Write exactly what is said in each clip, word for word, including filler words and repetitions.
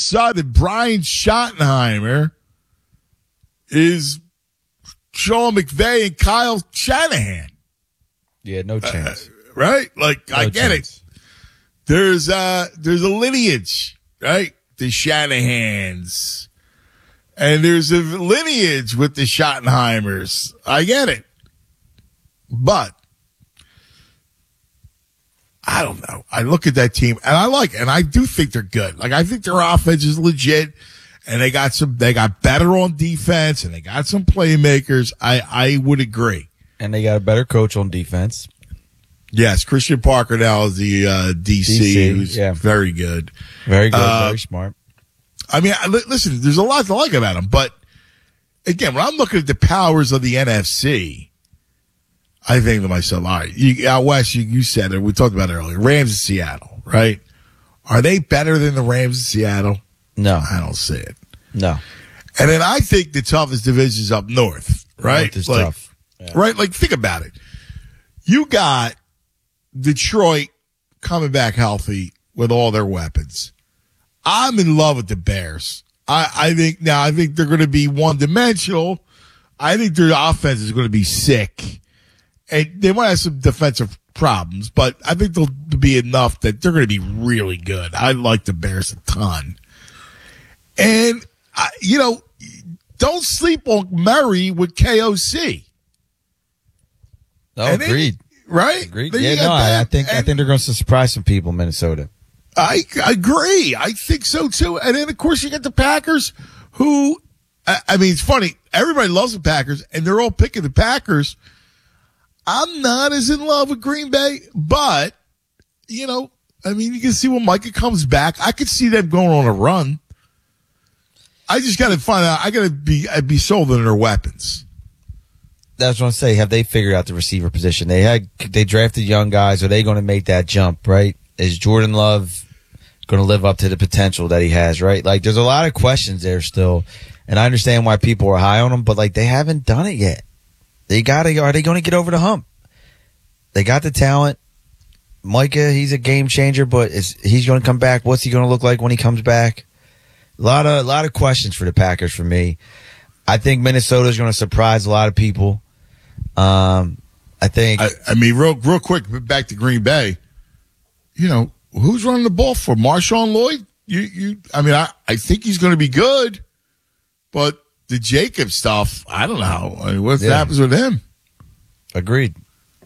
sudden Brian Schottenheimer is Sean McVay and Kyle Shanahan. Yeah, no chance. Uh, right? Like, no I get chance. it. There's uh there's a lineage, right? The Shanahans. And there's a lineage with the Schottenheimers. I get it. But I don't know. I look at that team and I like it, and I do think they're good. Like, I think their offense is legit, and they got some, they got better on defense, and they got some playmakers. I, I would agree. And they got a better coach on defense. Yes, Christian Parker now is the uh, D C, D C, who's yeah. very good. Very good, Uh, very smart. I mean, I- li- listen, there's a lot to like about him, but again, when I'm looking at the powers of the N F C, I think to myself, all right, you, out west, you, you said it, we talked about it earlier, Rams in Seattle, right? Are they better than the Rams in Seattle? No. I don't see it. No. And then I think the toughest division is up north, right? North is like, tough. Yeah. Right? Like, think about it. You got Detroit coming back healthy with all their weapons. I'm in love with the Bears. I, I think now, I think they're going to be one dimensional. I think their offense is going to be sick. And they might have some defensive problems, but I think they'll be enough that they're going to be really good. I like the Bears a ton. And, I, you know, don't sleep on Murray with K O C. No, And then- agreed. Right? Agreed. Then you Yeah, got no, I, I that, think I and think they're going to surprise some people in Minnesota. I, I agree. I think so too. And then, of course, you got the Packers, who, I, I mean, it's funny. Everybody loves the Packers, and they're all picking the Packers. I'm not as in love with Green Bay, but, you know, I mean, you can see when Micah comes back. I could see them going on a run. I just got to find out. I got to be I'd be sold on their weapons. That's what I'm saying. Have they figured out the receiver position? They had they drafted young guys. Are they going to make that jump? Right? Is Jordan Love going to live up to the potential that he has? Right? Like, there's a lot of questions there still, and I understand why people are high on him, but like they haven't done it yet. They got to. Are they going to get over the hump? They got the talent. Micah, he's a game changer, but is he's going to come back? What's he going to look like when he comes back? A lot of a lot of questions for the Packers for me. I think Minnesota is going to surprise a lot of people. Um, I think. I, I mean, real real quick, back to Green Bay. You know, who's running the ball for Marshawn Lloyd? You you. I mean, I, I think he's going to be good, but the Jacob stuff, I don't know. I mean, what Yeah. happens with him? Agreed.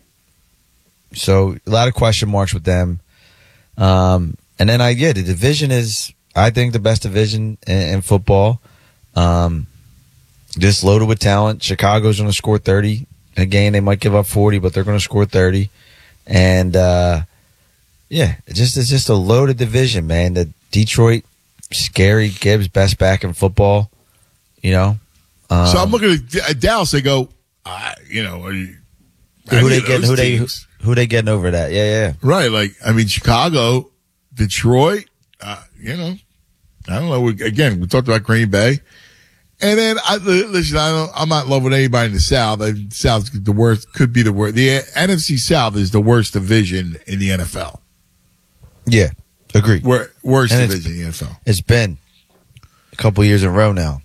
So a lot of question marks with them. Um, and then I yeah, the division is I think the best division in, in football. Um, just loaded with talent. Chicago's going to score thirty. Again, they might give up forty, but they're going to score thirty. And uh, yeah, it's just it's just a loaded division, man. The Detroit, scary. Gibbs, best back in football. You know. Um, So I'm looking at, at Dallas. They go, uh, you know, are you, who they any of getting? those Who they who, teams. who they getting over that? Yeah, yeah. Right? Like, I mean, Chicago, Detroit. Uh, you know, I don't know. We, again, we talked about Green Bay. And then, I, listen, I don't, I'm not in love with anybody in the South. The South the worst, could be the worst. The N F C South is the worst division in the N F L. Yeah, agreed. Wor- worst And it's- division in the N F L. It's been a couple years in a row now.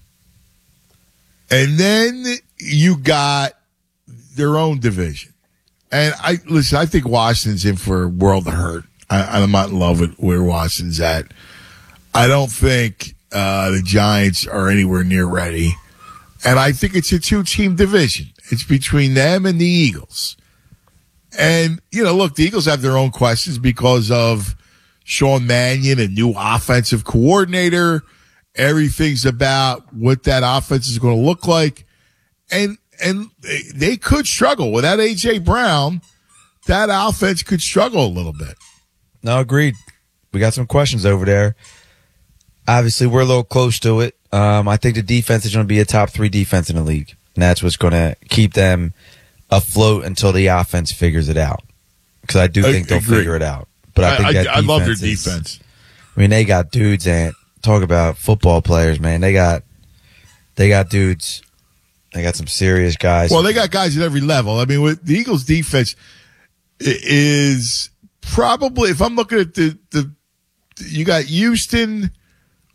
And then you got their own division. And I, listen, I think Washington's in for a world of hurt. I, I'm not in love with where Washington's at. I don't think uh, the Giants are anywhere near ready. And I think it's a two-team division. It's between them and the Eagles. And, you know, look, the Eagles have their own questions because of Sean Mannion, a new offensive coordinator. Everything's about what that offense is going to look like. And and they could struggle. Without A J. Brown, that offense could struggle a little bit. No, agreed. We got some questions over there. Obviously, we're a little close to it. Um, I think the defense is going to be a top three defense in the league. And that's what's going to keep them afloat until the offense figures it out. Because I do think they'll Agreed. figure it out. But I think I, that I, I love their is- defense. I mean, they got dudes, and talk about football players, man. They got, they got dudes. They got some serious guys. Well, they got guys at every level. I mean, with the Eagles' defense i- is probably, if I'm looking at the, the you got Houston,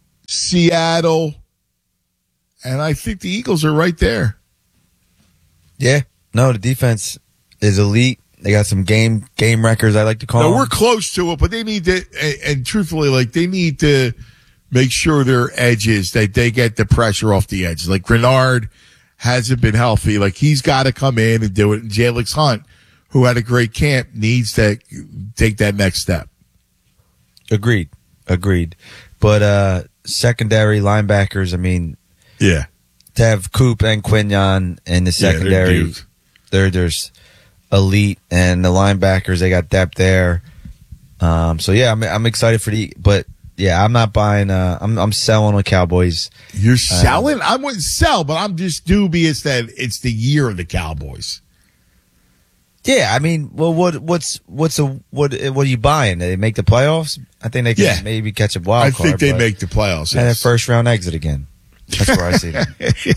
Seattle, and I think the Eagles are right there. Yeah. No, the defense is elite. They got some game game records, I like to call No, them. we're close to it, but they need to, and, and truthfully, like, they need to make sure their edges, that they get the pressure off the edge. Like, Grenard hasn't been healthy. Like, he's got to come in and do it. And Jalix Hunt, who had a great camp, needs to take that next step. Agreed. Agreed. But uh, secondary linebackers, I mean, yeah, to have Coop and Quinyon in the secondary, yeah, they're, they're there's elite, and the linebackers, they got depth there. Um, so yeah, I'm I'm excited for the, but yeah, I'm not buying. Uh, I'm I'm selling on Cowboys. You're selling? Um, I wouldn't sell, but I'm just dubious that it's the year of the Cowboys. Yeah, I mean, well, what what's what's a what what are you buying? They make the playoffs? I think they can yeah. maybe catch a wild I card. I think they make the playoffs. And yes. a first round exit again. That's where I see them.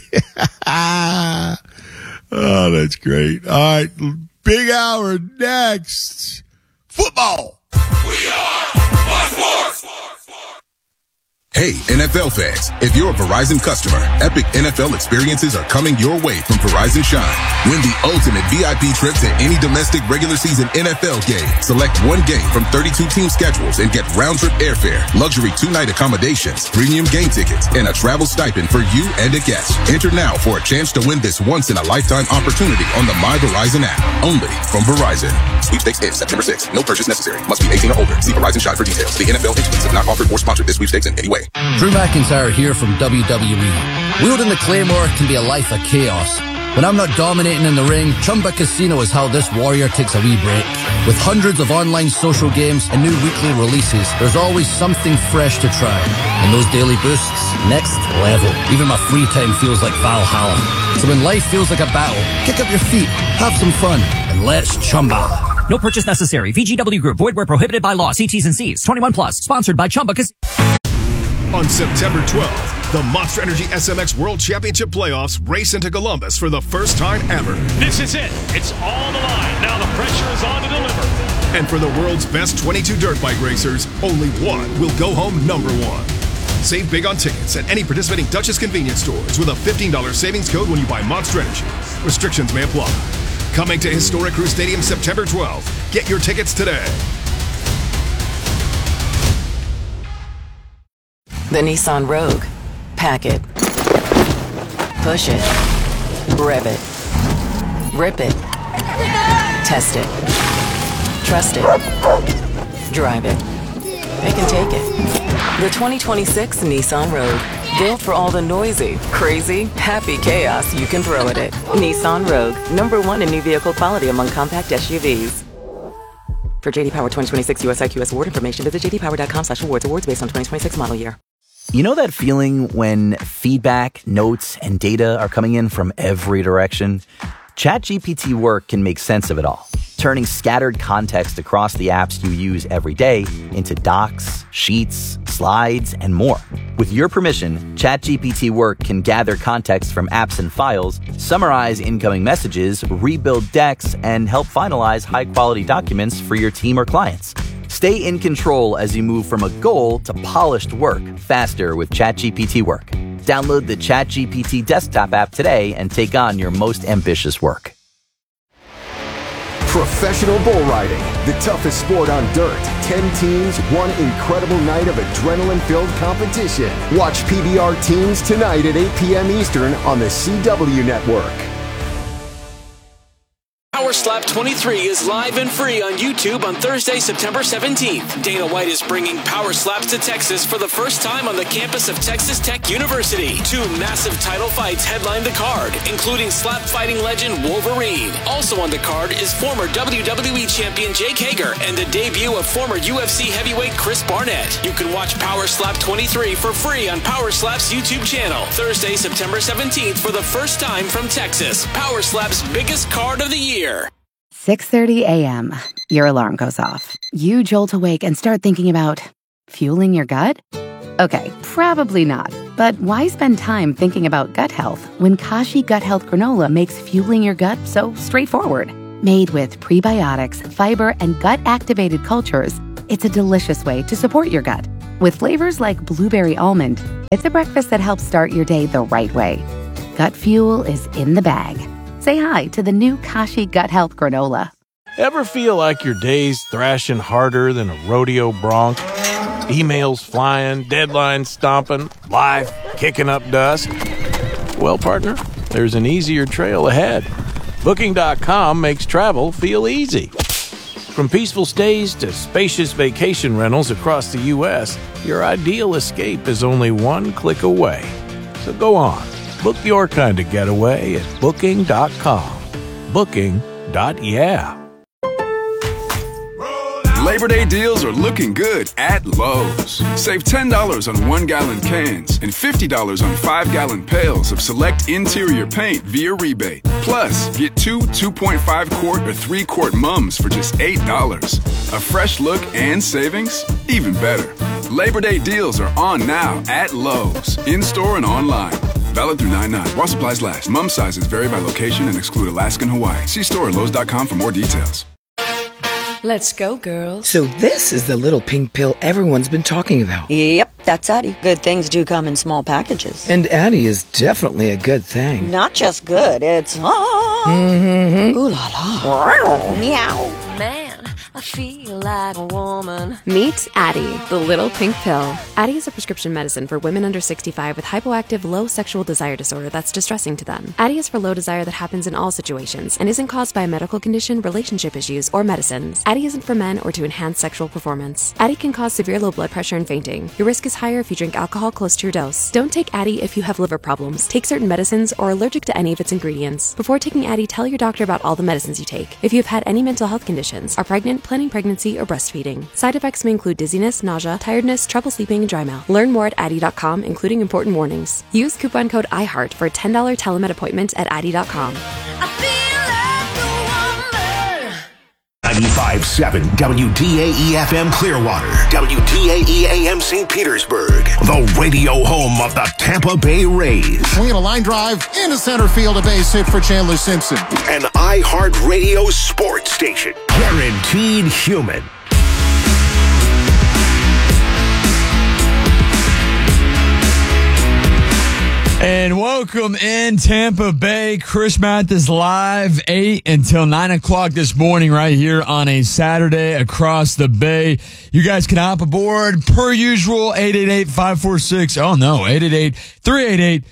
Oh, that's great. All right, big hour next. Football. We are one fourth. Hey, N F L fans, if you're a Verizon customer, epic N F L experiences are coming your way from Verizon Shine. Win the ultimate V I P trip to any domestic regular season N F L game. Select one game from thirty-two team schedules and get round-trip airfare, luxury two-night accommodations, premium game tickets, and a travel stipend for you and a guest. Enter now for a chance to win this once-in-a-lifetime opportunity on the My Verizon app. Only from Verizon. Sweepstakes ends September sixth. No purchase necessary. Must be eighteen or older. See Verizon Shine for details. The N F L entities have not offered or sponsored this sweepstakes in any way. Drew McIntyre here from W W E. Wielding the Claymore can be a life of chaos. When I'm not dominating in the ring, Chumba Casino is how this warrior takes a wee break. With hundreds of online social games and new weekly releases, there's always something fresh to try. And those daily boosts, next level. Even my free time feels like Valhalla. So when life feels like a battle, kick up your feet, have some fun, and let's chumba. No purchase necessary. V G W Group. Void where prohibited by law. See T's and C's. twenty-one plus. Sponsored by Chumba Casino. On September twelfth, the Monster Energy S M X World Championship Playoffs race into Columbus for the first time ever. This is it. It's all the line. Now the pressure is on to deliver. And for the world's best twenty-two dirt bike racers, only one will go home number one. Save big on tickets at any participating Duchess convenience stores with a fifteen dollars savings code when you buy Monster Energy. Restrictions may apply. Coming to Historic Crew Stadium September twelfth. Get your tickets today. The Nissan Rogue. Pack it. Push it. Rev it. Rip it. Test it. Trust it. Drive it. They can take it. The twenty twenty-six Nissan Rogue. Built for all the noisy, crazy, happy chaos you can throw at it. Nissan Rogue. Number one in new vehicle quality among compact S U Vs. For J D Power twenty twenty-six U S I Q S award information, visit j d power dot com slash awards. Awards based on twenty twenty-six model year. You know that feeling when feedback, notes, and data are coming in from every direction? ChatGPT Work can make sense of it all, turning scattered context across the apps you use every day into docs, sheets, slides, and more. With your permission, ChatGPT Work can gather context from apps and files, summarize incoming messages, rebuild decks, and help finalize high-quality documents for your team or clients. Stay in control as you move from a goal to polished work faster with ChatGPT Work. Download the ChatGPT desktop app today and take on your most ambitious work. Professional bull riding, the toughest sport on dirt. Ten teams, one incredible night of adrenaline-filled competition. Watch P B R Teams tonight at eight p.m. Eastern on the C W Network. Power Slap twenty-three is live and free on YouTube on Thursday, September seventeenth. Dana White is bringing Power Slaps to Texas for the first time on the campus of Texas Tech University. Two massive title fights headline the card, including slap fighting legend Wolverine. Also on the card is former W W E champion Jake Hager and the debut of former U F C heavyweight Chris Barnett. You can watch Power Slap twenty-three for free on Power Slap's YouTube channel. Thursday, September seventeenth for the first time from Texas. Power Slap's biggest card of the year. six thirty a.m. Your alarm goes off. You jolt awake and start thinking about fueling your gut? Okay, probably not. But why spend time thinking about gut health when Kashi Gut Health Granola makes fueling your gut so straightforward? Made with prebiotics, fiber, and gut-activated cultures, it's a delicious way to support your gut. With flavors like blueberry almond, it's a breakfast that helps start your day the right way. Gut Fuel is in the bag. Say hi to the new Kashi Gut Health Granola. Ever feel like your day's thrashing harder than a rodeo bronc? Emails flying, deadlines stomping, life kicking up dust? Well, partner, there's an easier trail ahead. Booking dot com makes travel feel easy. From peaceful stays to spacious vacation rentals across the U S, your ideal escape is only one click away. So go on, book your kind of getaway at Booking dot com. Booking. Yeah. Labor Day deals are looking good at Lowe's. Save ten dollars on one-gallon cans and fifty dollars on five-gallon pails of select interior paint via rebate. Plus, get two two point five quart or three quart mums for just eight dollars. A fresh look and savings? Even better. Labor Day deals are on now at Lowe's, in-store and online. Valid through nine nine. While supplies last. Mum sizes vary by location and exclude Alaska and Hawaii. See store at Lowe's dot com for more details. Let's go, girls. So this is the little pink pill everyone's been talking about. Yep, that's Addie. Good things do come in small packages. And Addie is definitely a good thing. Not just good, it's... Ah. Mm-hmm. Ooh la la. Meow. Man, I feel like a woman. Meet Addie, the little pink pill. Addie is a prescription medicine for women under sixty-five with hypoactive low sexual desire disorder that's distressing to them. Addie is for low desire that happens in all situations and isn't caused by a medical condition, relationship issues, or medicines. Addie isn't for men or to enhance sexual performance. Addie can cause severe low blood pressure and fainting. Your risk is higher if you drink alcohol close to your dose. Don't take Addie if you have liver problems, take certain medicines, or are allergic to any of its ingredients. Before taking Addie, tell your doctor about all the medicines you take. If you have had any mental health conditions, are pregnant, planning pregnancy, or breastfeeding. Side effects may include dizziness, nausea, tiredness, trouble sleeping, and dry mouth. Learn more at Addie dot com, including important warnings. Use coupon code iHeart for a ten dollars telemed appointment at Addie dot com. ninety-five point seven W D A E F M Clearwater, W D A E A M Saint Petersburg, the radio home of the Tampa Bay Rays. Swinging a line drive into center field, a base hit for Chandler Simpson. An iHeartRadio sports station, guaranteed human. And welcome in Tampa Bay. Chris Mathis live eight until nine o'clock this morning right here on a Saturday across the Bay. You guys can hop aboard per usual, eight eight eight, five four six, oh no, eight eight eight, three eight eight.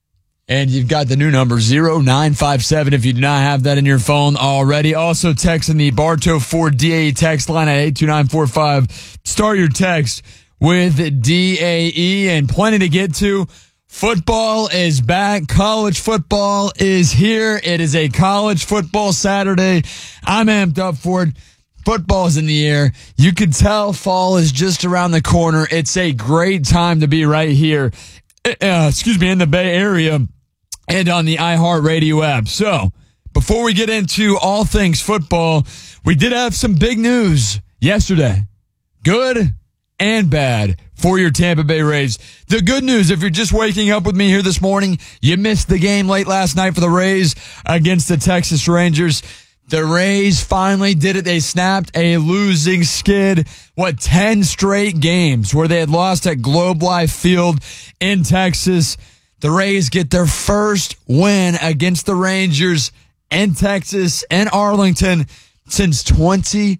And you've got the new number, zero nine five seven, if you do not have that in your phone already. Also texting the Bartow Ford D A E text line at eight two nine four five. Start your text with D A E and plenty to get to. Football is back. College football is here. It is a college football Saturday. I'm amped up for it. Football's in the air. You can tell fall is just around the corner. It's a great time to be right here, uh, excuse me, in the Bay Area and on the iHeartRadio app. So, before we get into all things football, we did have some big news yesterday. Good and bad for your Tampa Bay Rays. The good news, if you're just waking up with me here this morning, you missed the game late last night for the Rays against the Texas Rangers. The Rays finally did it. They snapped a losing skid. What, ten straight games where they had lost at Globe Life Field in Texas. The Rays get their first win against the Rangers in Texas and Arlington since twenty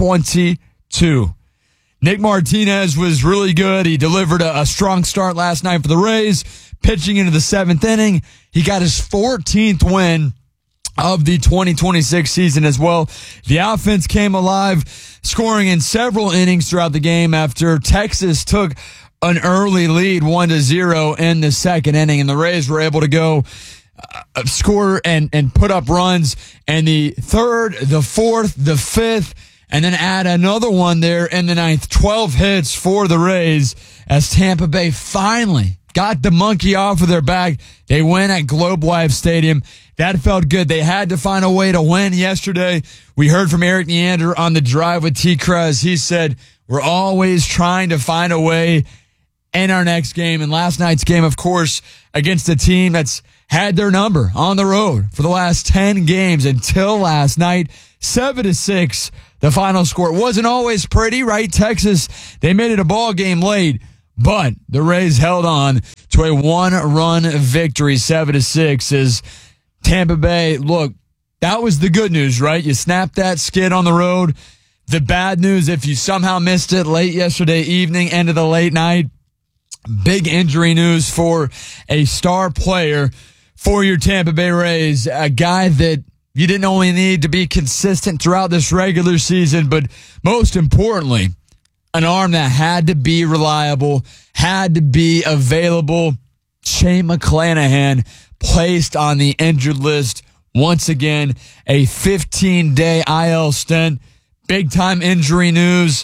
twenty-two. Nick Martinez was really good. He delivered a, a strong start last night for the Rays, pitching into the seventh inning. He got his fourteenth win of the twenty twenty-six season as well. The offense came alive, scoring in several innings throughout the game after Texas took an early lead, one to zero in the second inning, and the Rays were able to go uh, score and, and put up runs in the third, the fourth, the fifth, and then add another one there in the ninth. twelve hits for the Rays as Tampa Bay finally got the monkey off of their back. They win at Globe Life Stadium. That felt good. They had to find a way to win yesterday. We heard from Eric Neander on the drive with T. Cruz. He said, we're always trying to find a way in our next game. And last night's game, of course, against a team that's had their number on the road for the last ten games until last night. seven to six, the final score. It wasn't always pretty, right? Texas, they made it a ball game late, but the Rays held on to a one-run victory, seven to six, as Tampa Bay, look, that was the good news, right? You snapped that skid on the road. The bad news, if you somehow missed it late yesterday evening, end of the late night, big injury news for a star player for your Tampa Bay Rays, a guy that you didn't only need to be consistent throughout this regular season, but most importantly, an arm that had to be reliable, had to be available. Shane McClanahan placed on the injured list once again, a fifteen-day I L stint. Big-time injury news.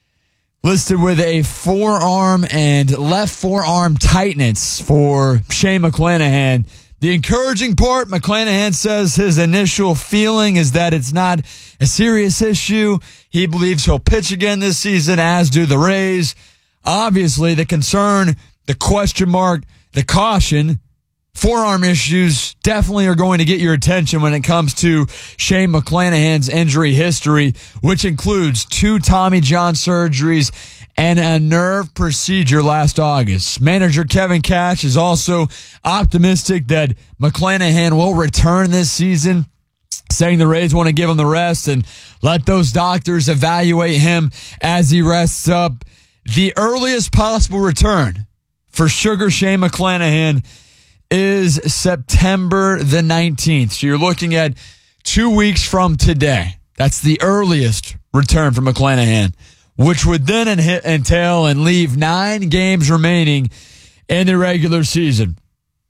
Listed with a forearm and left forearm tightness for Shane McClanahan. The encouraging part, McClanahan says his initial feeling is that it's not a serious issue. He believes he'll pitch again this season, as do the Rays. Obviously, the concern, the question mark, the caution, forearm issues definitely are going to get your attention when it comes to Shane McClanahan's injury history, which includes two Tommy John surgeries and a nerve procedure last August. Manager Kevin Cash is also optimistic that McClanahan will return this season, saying the Rays want to give him the rest and let those doctors evaluate him as he rests up. The earliest possible return for Sugar Shane McClanahan is September the nineteenth. So you're looking at two weeks from today. That's the earliest return for McClanahan, which would then entail and leave nine games remaining in the regular season.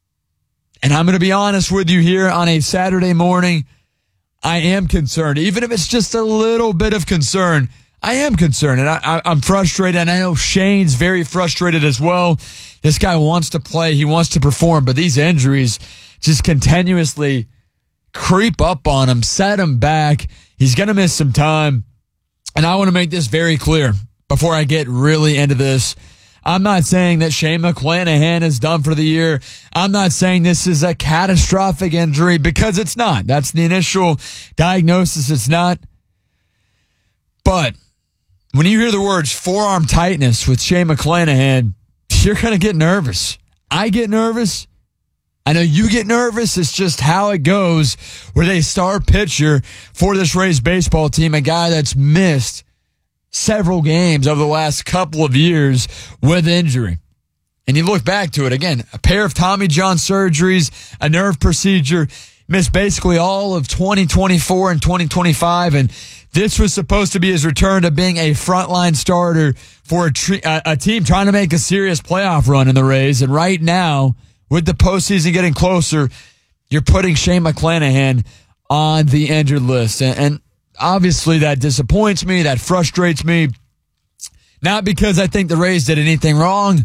And I'm going to be honest with you here on a Saturday morning. I am concerned, even if it's just a little bit of concern. I am concerned, and I, I, I'm frustrated, and I know Shane's very frustrated as well. This guy wants to play. He wants to perform, but these injuries just continuously creep up on him, set him back. He's going to miss some time, and I want to make this very clear before I get really into this. I'm not saying that Shane McClanahan is done for the year. I'm not saying this is a catastrophic injury, because it's not. That's the initial diagnosis. It's not. But when you hear the words forearm tightness with Shane McClanahan, you're going to get nervous. I get nervous. I know you get nervous. It's just how it goes with a star pitcher for this Rays baseball team, a guy that's missed several games over the last couple of years with injury. And you look back to it, again, a pair of Tommy John surgeries, a nerve procedure, missed basically all of twenty twenty-four and twenty twenty-five, and this was supposed to be his return to being a frontline starter for a, tre- a, a team trying to make a serious playoff run in the Rays. And right now, with the postseason getting closer, you're putting Shane McClanahan on the injured list. And, and obviously that disappoints me. That frustrates me. Not because I think the Rays did anything wrong.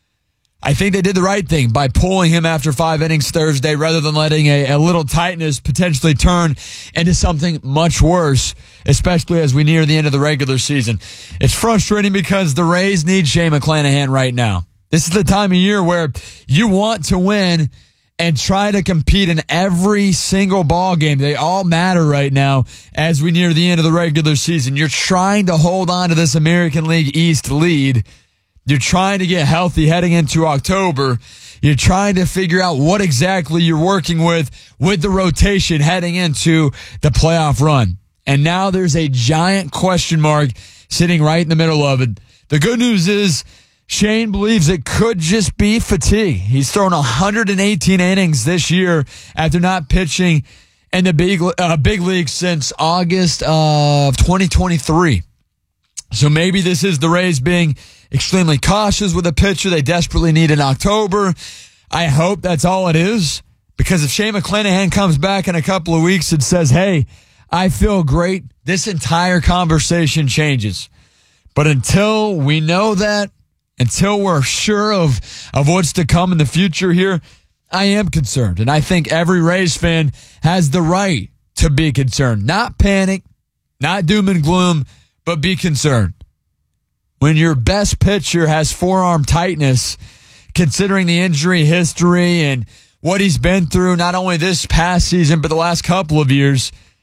I think they did the right thing by pulling him after five innings Thursday rather than letting a, a little tightness potentially turn into something much worse, especially as we near the end of the regular season. It's frustrating because the Rays need Shane McClanahan right now. This is the time of year where you want to win and try to compete in every single ball game. They all matter right now as we near the end of the regular season. You're trying to hold on to this American League East lead. You're trying to get healthy heading into October. You're trying to figure out what exactly you're working with with the rotation heading into the playoff run. And now there's a giant question mark sitting right in the middle of it. The good news is Shane believes it could just be fatigue. He's thrown one hundred eighteen innings this year after not pitching in the big, uh, big league since August of twenty twenty-three. So maybe this is the Rays being extremely cautious with a pitcher they desperately need in October. I hope that's all it is, because if Shane McClanahan comes back in a couple of weeks and says, hey, I feel great, this entire conversation changes. But until we know that, until we're sure of, of what's to come in the future here, I am concerned. And I think every Rays fan has the right to be concerned. Not panic, not doom and gloom, but be concerned. When your best pitcher has forearm tightness, considering the injury history and what he's been through, not only this past season, but the last couple of years,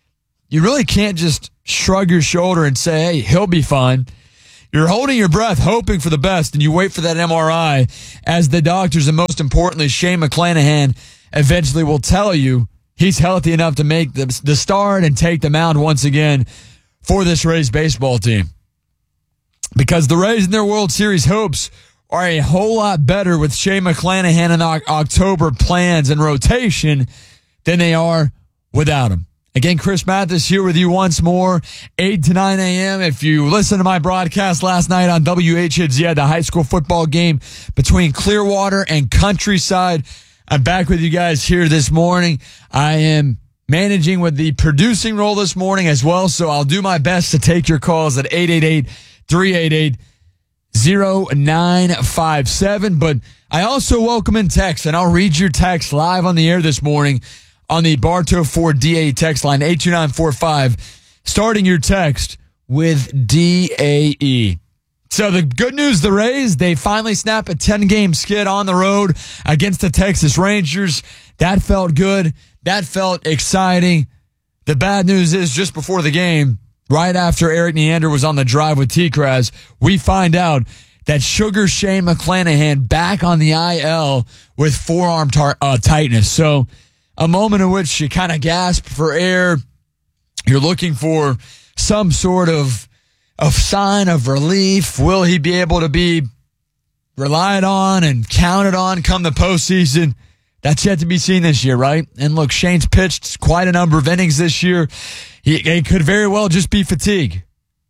you really can't just shrug your shoulder and say, hey, he'll be fine. You're holding your breath, hoping for the best, and you wait for that M R I as the doctors, and most importantly, Shane McClanahan eventually will tell you he's healthy enough to make the, the start and take the mound once again for this Rays baseball team. Because the Rays and their World Series hopes are a whole lot better with Shane McClanahan in the October plans and rotation than they are without him. Again, Chris Mathis here with you once more, eight to nine a.m. If you listened to my broadcast last night on W H N Z, the high school football game between Clearwater and Countryside, I'm back with you guys here this morning. I am managing with the producing role this morning as well, so I'll do my best to take your calls at eight eight eight, three eight eight, zero nine five seven. But I also welcome in text, and I'll read your text live on the air this morning on the Bartow Ford D A text line, eight two nine four five, starting your text with D A E. So the good news, the Rays, they finally snap a ten-game skid on the road against the Texas Rangers. That felt good. That felt exciting. The bad news is just before the game, right after Eric Neander was on the drive with T-Kraz, we find out that Sugar Shane McClanahan back on the I L with forearm tar- uh, tightness. So a moment in which you kind of gasp for air. You're looking for some sort of, of sign of relief. Will he be able to be relied on and counted on come the postseason? That's yet to be seen this year, right? And look, Shane's pitched quite a number of innings this year. He, he could very well just be fatigue.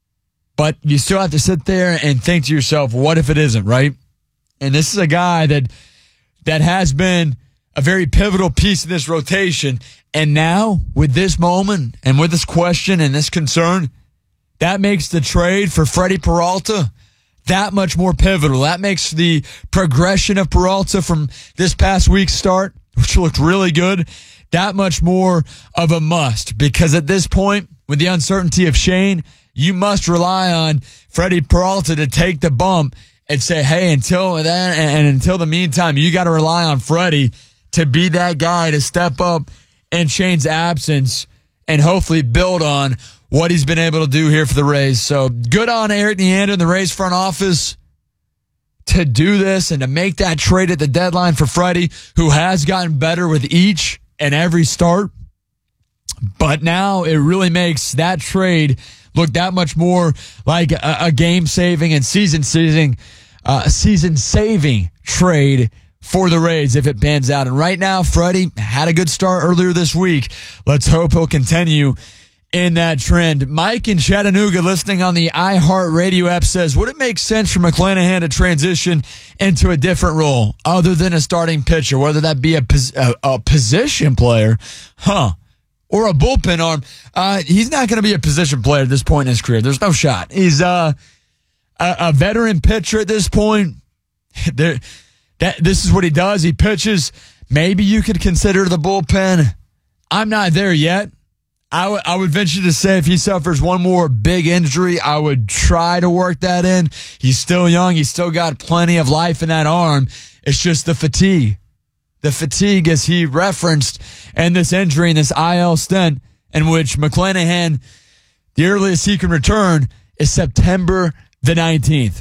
But you still have to sit there and think to yourself, what if it isn't, right? And this is a guy that that has been a very pivotal piece of this rotation. And now, with this moment and with this question and this concern, that makes the trade for Freddie Peralta that much more pivotal. That makes the progression of Peralta from this past week's start, which looked really good, that much more of a must. Because at this point, with the uncertainty of Shane, you must rely on Freddie Peralta to take the bump and say, hey, until then and until the meantime, you got to rely on Freddie to be that guy to step up in Shane's absence and hopefully build on what he's been able to do here for the Rays. So good on Eric Neander and the Rays front office to do this and to make that trade at the deadline for Freddie, who has gotten better with each and every start. But now it really makes that trade look that much more like a, a game-saving and season-saving uh, season-saving trade for the Rays if it pans out. And right now, Freddie had a good start earlier this week. Let's hope he'll continue in that trend. Mike in Chattanooga, listening on the iHeartRadio app, says, would it make sense for McClanahan to transition into a different role other than a starting pitcher, whether that be a, pos- a, a position player, huh, or a bullpen arm? Uh, he's not going to be a position player at this point in his career. There's no shot. He's uh, a, a veteran pitcher at this point. There, that this is what he does. He pitches. Maybe you could consider the bullpen. I'm not there yet. I, w- I would venture to say if he suffers one more big injury, I would try to work that in. He's still young. He's still got plenty of life in that arm. It's just the fatigue. The fatigue, as he referenced, and this injury and this I L stint in which McClanahan, the earliest he can return is September the nineteenth.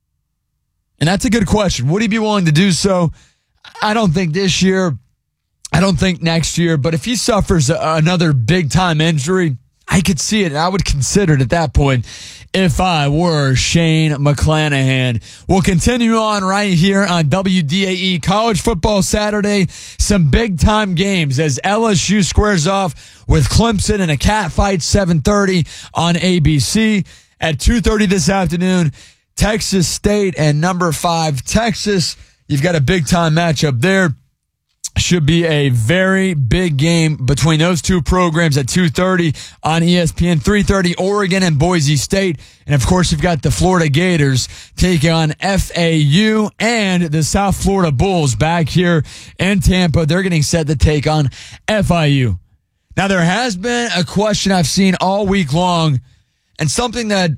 And that's a good question. Would he be willing to do so? I don't think this year. I don't think next year, but if he suffers a, another big-time injury, I could see it, and I would consider it at that point if I were Shane McClanahan. We'll continue on right here on W D A E College Football Saturday. Some big-time games as L S U squares off with Clemson in a catfight, seven thirty on A B C. At two thirty this afternoon, Texas State and number five, Texas. You've got a big-time matchup there. Should be a very big game between those two programs at two thirty on E S P N. three thirty, Oregon and Boise State. And, of course, you've got the Florida Gators taking on F A U and the South Florida Bulls back here in Tampa. They're getting set to take on F I U. Now, there has been a question I've seen all week long, and something that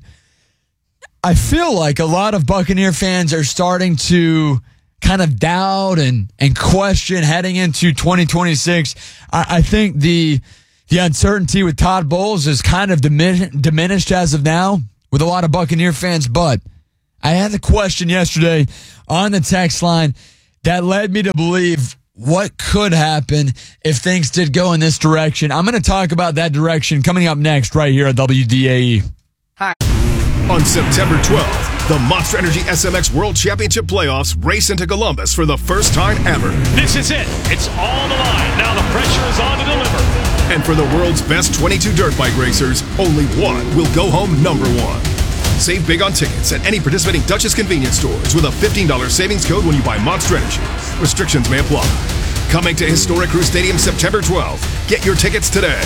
I feel like a lot of Buccaneer fans are starting to kind of doubt and, and question heading into twenty twenty-six. I, I think the the uncertainty with Todd Bowles is kind of dimin- diminished as of now with a lot of Buccaneer fans. But I had the question yesterday on the text line that led me to believe what could happen if things did go in this direction. I'm going to talk about that direction coming up next right here at W D A E. Hi. On September twelfth, the Monster Energy S M X World Championship Playoffs race into Columbus for the first time ever. This is it. It's all on the line. Now the pressure is on to deliver. And for the world's best twenty-two dirt bike racers, only one will go home number one. Save big on tickets at any participating Duchess convenience stores with a fifteen dollars savings code when you buy Monster Energy. Restrictions may apply. Coming to Historic Crew Stadium September twelfth. Get your tickets today.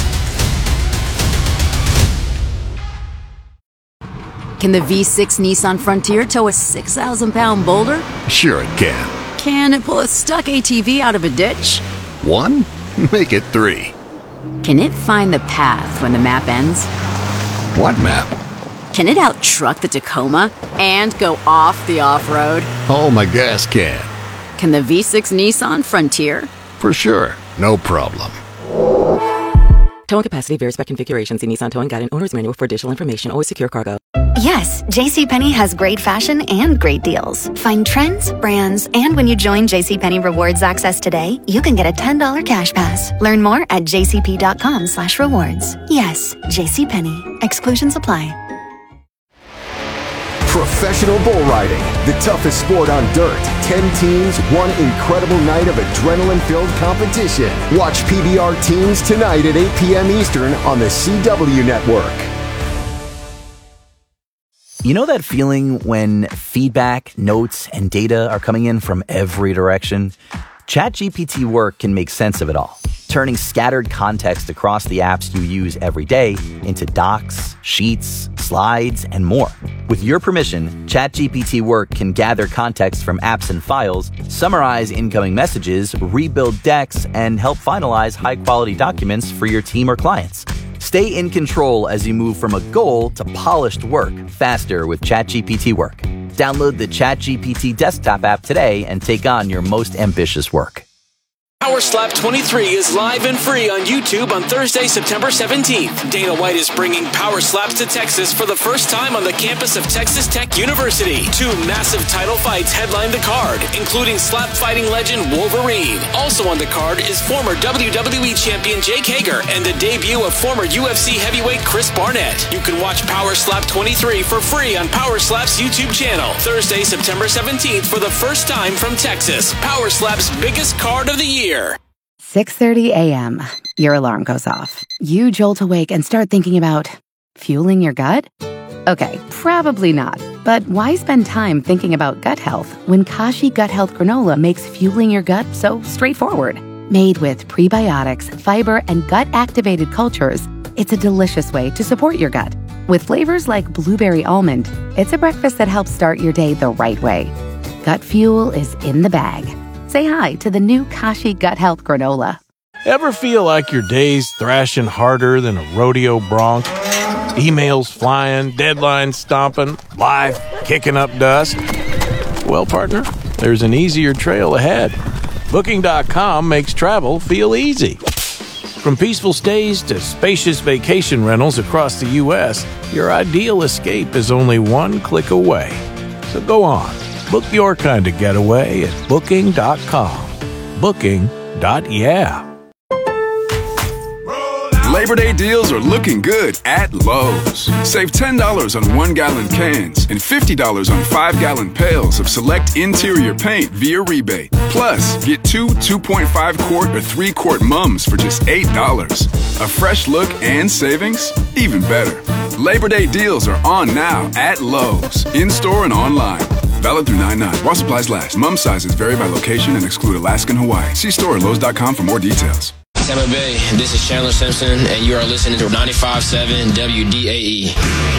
Can the V six Nissan Frontier tow a six thousand pound boulder? Sure it can. Can it pull a stuck A T V out of a ditch? One? Make it three. Can it find the path when the map ends? What map? Can it out-truck the Tacoma and go off the off-road? Oh, my gas can. Can the V six Nissan Frontier? For sure. No problem. Towing capacity varies by configuration. See Nissan Towing Guide and Owner's Manual for additional information. Always secure cargo. Yes, JCPenney has great fashion and great deals. Find trends, brands, and when you join JCPenney Rewards Access today, you can get a ten dollars cash pass. Learn more at jcp.com slash rewards. Yes, JCPenney. Exclusions apply. Professional bull riding, the toughest sport on dirt. Ten teams, one incredible night of adrenaline-filled competition. Watch P B R Teams tonight at eight p.m. Eastern on the C W Network. You know that feeling when feedback, notes, and data are coming in from every direction? ChatGPT Work can make sense of it all, turning scattered context across the apps you use every day into docs, sheets, slides, and more. With your permission, ChatGPT Work can gather context from apps and files, summarize incoming messages, rebuild decks, and help finalize high-quality documents for your team or clients. Stay in control as you move from a goal to polished work faster with ChatGPT Work. Download the ChatGPT desktop app today and take on your most ambitious work. Power Slap twenty-three is live and free on YouTube on Thursday, September seventeenth. Dana White is bringing Power Slaps to Texas for the first time on the campus of Texas Tech University. Two massive title fights headline the card, including slap fighting legend Wolverine. Also on the card is former W W E champion Jake Hager and the debut of former U F C heavyweight Chris Barnett. You can watch Power Slap twenty-three for free on Power Slap's YouTube channel. Thursday, September seventeenth for the first time from Texas. Power Slap's biggest card of the year. six thirty a.m. Your alarm goes off. You jolt awake and start thinking about fueling your gut? Okay, probably not. But why spend time thinking about gut health when Kashi Gut Health Granola makes fueling your gut so straightforward? Made with prebiotics, fiber, and gut-activated cultures, it's a delicious way to support your gut. With flavors like blueberry almond, it's a breakfast that helps start your day the right way. Gut fuel is in the bag. Say hi to the new Kashi Gut Health Granola. Ever feel like your day's thrashing harder than a rodeo bronc? Emails flying, deadlines stomping, life kicking up dust? Well, partner, there's an easier trail ahead. Booking dot com makes travel feel easy. From peaceful stays to spacious vacation rentals across the U S, your ideal escape is only one click away. So go on. Book your kind of getaway at Booking dot com. Booking. Yeah. Labor Day deals are looking good at Lowe's. Save ten dollars on one-gallon cans and fifty dollars on five-gallon pails of select interior paint via rebate. Plus, get two two point five quart or three quart mums for just eight dollars. A fresh look and savings? Even better. Labor Day deals are on now at Lowe's, in-store and online. Valid through nine nine. While supplies last. Mum sizes vary by location and exclude Alaska and Hawaii. See store at Lowe's dot com for more details. Tampa Bay, this is Chandler Simpson, and you are listening to ninety-five point seven W D A E.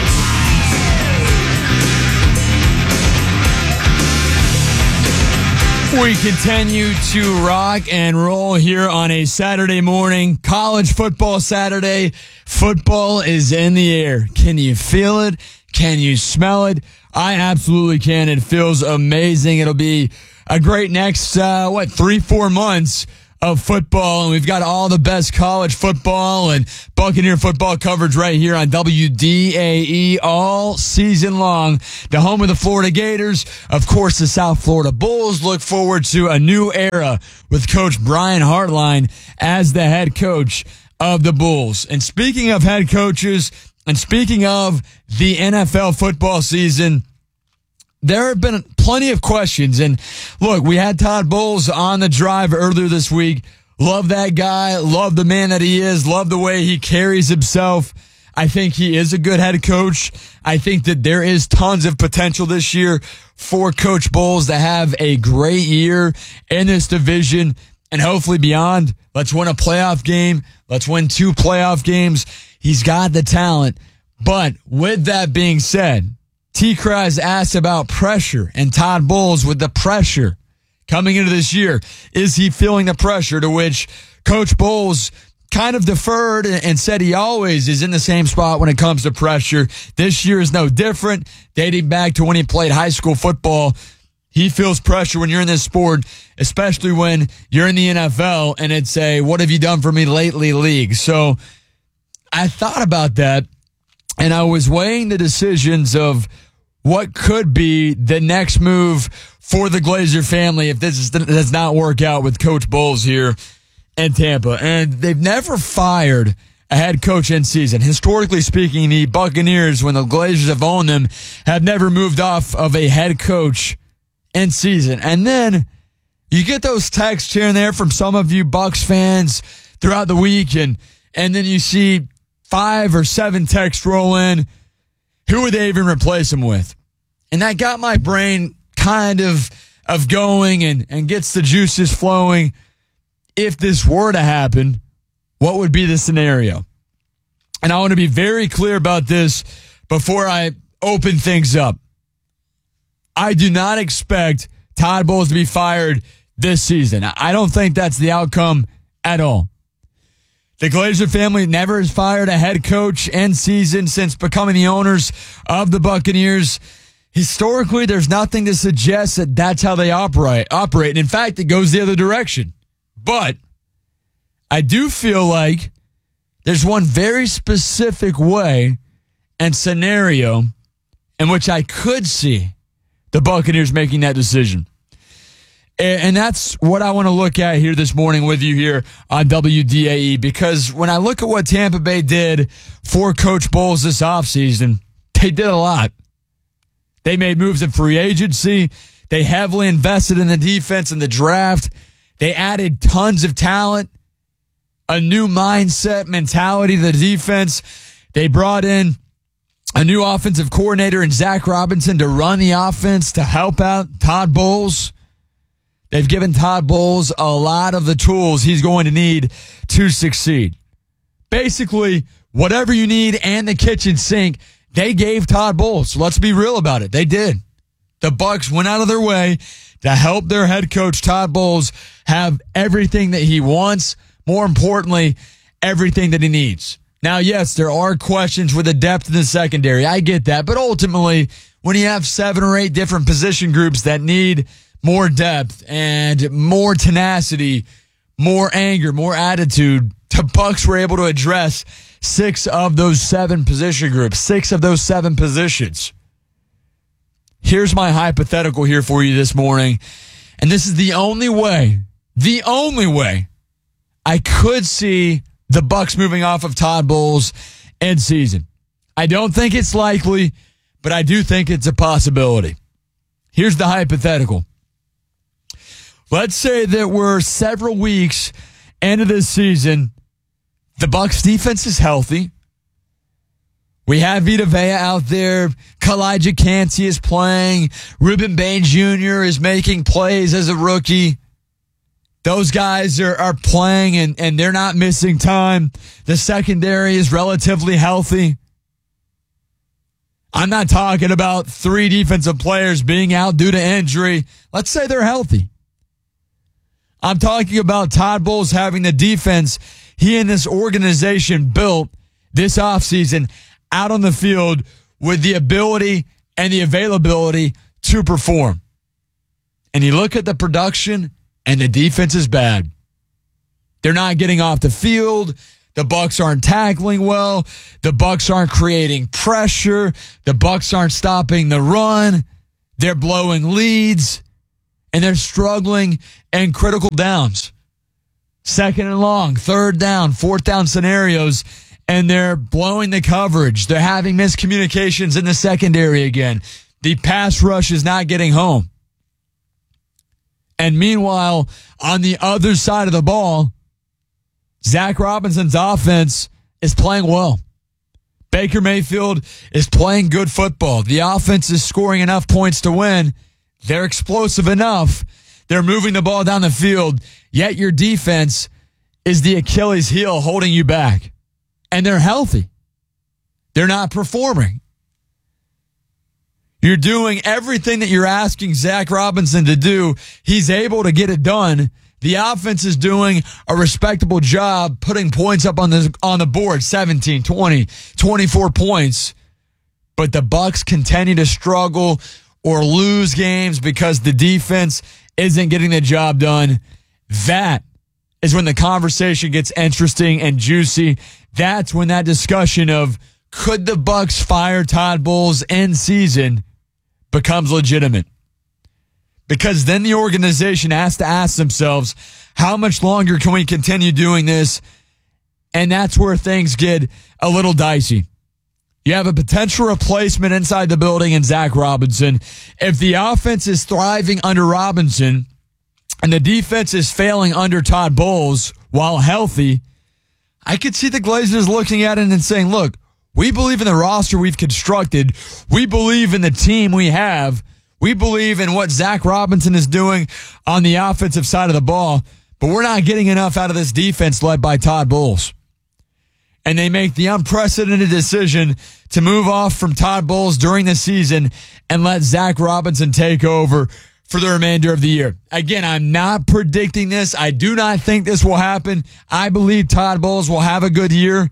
We continue to rock and roll here on a Saturday morning. College football Saturday. Football is in the air. Can you feel it? Can you smell it? I absolutely can. It feels amazing. It'll be a great next, uh, what, three, four months of football, and we've got all the best college football and Buccaneer football coverage right here on W D A E all season long. The home of the Florida Gators, of course, the South Florida Bulls look forward to a new era with Coach Brian Hartline as the head coach of the Bulls. And speaking of head coaches, and speaking of the N F L football season, there have been plenty of questions. And look, we had Todd Bowles on the drive earlier this week. Love that guy. Love the man that he is. Love the way he carries himself. I think he is a good head coach. I think that there is tons of potential this year for Coach Bowles to have a great year in this division and hopefully beyond. Let's win a playoff game. Let's win two playoff games. He's got the talent. But with that being said, T-Craz asked about pressure and Todd Bowles with the pressure coming into this year. Is he feeling the pressure? To which Coach Bowles kind of deferred and said he always is in the same spot when it comes to pressure. This year is no different. Dating back to when he played high school football, he feels pressure when you're in this sport, especially when you're in the N F L and it's a what have you done for me lately league. So I thought about that and I was weighing the decisions of what could be the next move for the Glazer family if this is, does not work out with Coach Bowles here in Tampa. And they've never fired a head coach in season. Historically speaking, the Buccaneers, when the Glazers have owned them, have never moved off of a head coach in season. And then you get those texts here and there from some of you Bucs fans throughout the week, and, and then you see five or seven texts roll in. Who would they even replace him with? And that got my brain kind of of going and, and gets the juices flowing. If this were to happen, what would be the scenario? And I want to be very clear about this before I open things up. I do not expect Todd Bowles to be fired this season. I don't think that's the outcome at all. The Glazer family never has fired a head coach in season since becoming the owners of the Buccaneers. Historically, there's nothing to suggest that that's how they operate. Operate. And in fact, it goes the other direction. But I do feel like there's one very specific way and scenario in which I could see the Buccaneers making that decision. And that's what I want to look at here this morning with you here on W D A E, because when I look at what Tampa Bay did for Coach Bowles this offseason, they did a lot. They made moves in free agency. They heavily invested in the defense and the draft. They added tons of talent, a new mindset, mentality to the defense. They brought in a new offensive coordinator in Zach Robinson to run the offense, to help out Todd Bowles. They've given Todd Bowles a lot of the tools he's going to need to succeed. Basically, whatever you need and the kitchen sink, they gave Todd Bowles. So let's be real about it. They did. The Bucs went out of their way to help their head coach, Todd Bowles, have everything that he wants. More importantly, everything that he needs. Now, yes, there are questions with the depth in the secondary. I get that. But ultimately, when you have seven or eight different position groups that need more depth and more tenacity, more anger, more attitude, the Bucs were able to address six of those seven position groups, six of those seven positions. Here's my hypothetical here for you this morning, and this is the only way, the only way I could see the Bucs moving off of Todd Bowles in season. I don't think it's likely, but I do think it's a possibility. Here's the hypothetical. Let's say that we're several weeks into this season. The Bucs defense is healthy. We have Vita Vea out there. Kalijah Kancey is playing. Ruben Bain Junior is making plays as a rookie. Those guys are, are playing and, and they're not missing time. The secondary is relatively healthy. I'm not talking about three defensive players being out due to injury. Let's say they're healthy. I'm talking about Todd Bowles having the defense he and this organization built this offseason out on the field with the ability and the availability to perform. And you look at the production, and the defense is bad. They're not getting off the field. The Bucs aren't tackling well. The Bucs aren't creating pressure. The Bucs aren't stopping the run. They're blowing leads, and they're struggling in critical downs. Second and long, third down, fourth down scenarios, and they're blowing the coverage. They're having miscommunications in the secondary again. The pass rush is not getting home. And meanwhile, on the other side of the ball, Zach Robinson's offense is playing well. Baker Mayfield is playing good football. The offense is scoring enough points to win. They're explosive enough. They're moving the ball down the field, yet your defense is the Achilles heel holding you back. And they're healthy. They're not performing. You're doing everything that you're asking Zach Robinson to do. He's able to get it done. The offense is doing a respectable job putting points up on the on the board, seventeen, twenty, twenty-four points. But the Bucs continue to struggle or lose games because the defense isn't getting the job done. That is when the conversation gets interesting and juicy. That's when that discussion of could the Bucs fire Todd Bowles in season becomes legitimate. Because then the organization has to ask themselves, how much longer can we continue doing this? And that's where things get a little dicey. You have a potential replacement inside the building in Zach Robinson. If the offense is thriving under Robinson and the defense is failing under Todd Bowles while healthy, I could see the Glazers looking at it and saying, look, we believe in the roster we've constructed. We believe in the team we have. We believe in what Zach Robinson is doing on the offensive side of the ball, but we're not getting enough out of this defense led by Todd Bowles. And they make the unprecedented decision to move off from Todd Bowles during the season and let Zach Robinson take over for the remainder of the year. Again, I'm not predicting this. I do not think this will happen. I believe Todd Bowles will have a good year.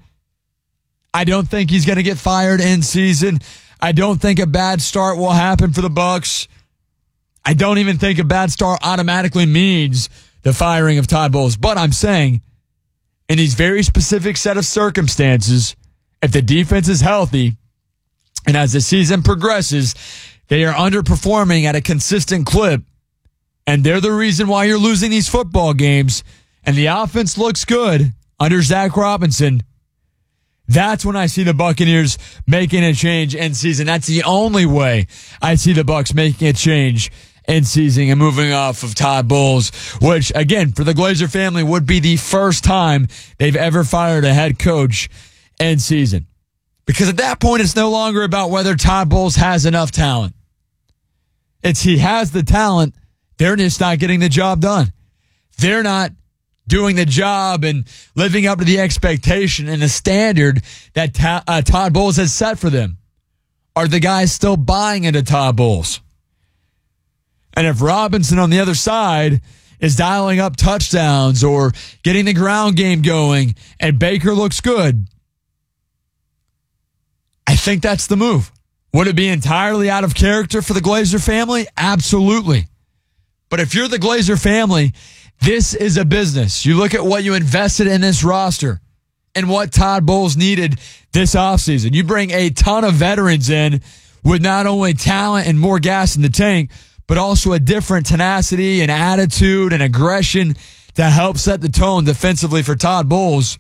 I don't think he's going to get fired in season. I don't think a bad start will happen for the Bucs. I don't even think a bad start automatically means the firing of Todd Bowles. But I'm saying, in these very specific set of circumstances, if the defense is healthy and as the season progresses, they are underperforming at a consistent clip, and they're the reason why you're losing these football games, and the offense looks good under Zach Robinson, that's when I see the Buccaneers making a change in season. That's the only way I see the Bucs making a change in season and moving off of Todd Bowles, which, again, for the Glazer family would be the first time they've ever fired a head coach in season. Because at that point, it's no longer about whether Todd Bowles has enough talent. It's he has the talent. They're just not getting the job done. They're not doing the job and living up to the expectation and the standard that ta- uh, Todd Bowles has set for them. Are the guys still buying into Todd Bowles? And if Robinson on the other side is dialing up touchdowns or getting the ground game going and Baker looks good, I think that's the move. Would it be entirely out of character for the Glazer family? Absolutely. But if you're the Glazer family, this is a business. You look at what you invested in this roster and what Todd Bowles needed this offseason. You bring a ton of veterans in with not only talent and more gas in the tank, but also a different tenacity and attitude and aggression to help set the tone defensively for Todd Bowles.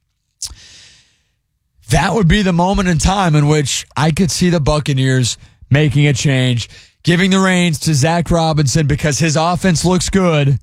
That would be the moment in time in which I could see the Buccaneers making a change, giving the reins to Zach Robinson because his offense looks good.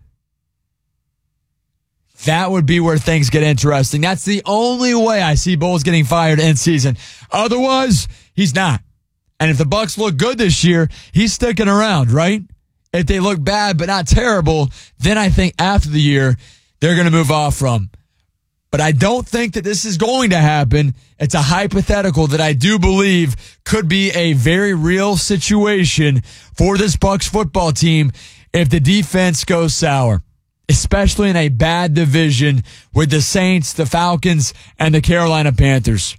That would be where things get interesting. That's the only way I see Bowles getting fired in season. Otherwise, he's not. And if the Bucs look good this year, he's sticking around, right? If they look bad but not terrible, then I think after the year, they're going to move off from. But I don't think that this is going to happen. It's a hypothetical that I do believe could be a very real situation for this Bucs football team if the defense goes sour, especially in a bad division with the Saints, the Falcons, and the Carolina Panthers.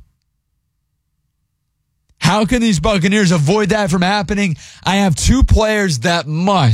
How can these Buccaneers avoid that from happening? I have two players that must,